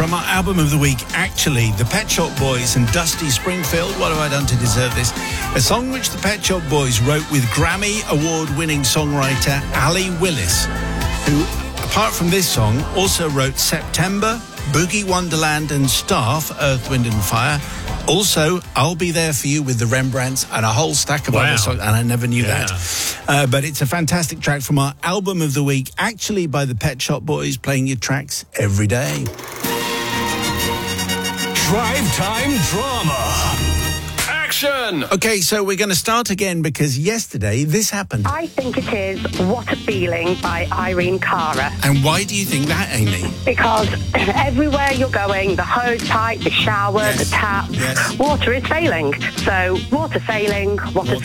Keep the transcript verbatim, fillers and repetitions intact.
From our album of the week, actually, the Pet Shop Boys and Dusty Springfield, What Have I Done to Deserve This? A song which the Pet Shop Boys wrote with Grammy Award-winning songwriter Ali Willis, who, apart from this song, also wrote September, Boogie Wonderland and Staff, Earth, Wind and Fire. Also, I'll Be There For You with the Rembrandts and a whole stack of Wow. other songs, and I never knew Yeah. that. Uh, but it's a fantastic track from our album of the week, actually by the Pet Shop Boys, playing your tracks every day. Drive Time Drama. Action! Okay, so we're going to start again because yesterday this happened. I think it is What a Feeling by Irene Cara. And why do you think that, Amy? Because everywhere you're going, the hose pipe, the shower, Yes. the tap, Yes. water is failing. So, water failing, what a Water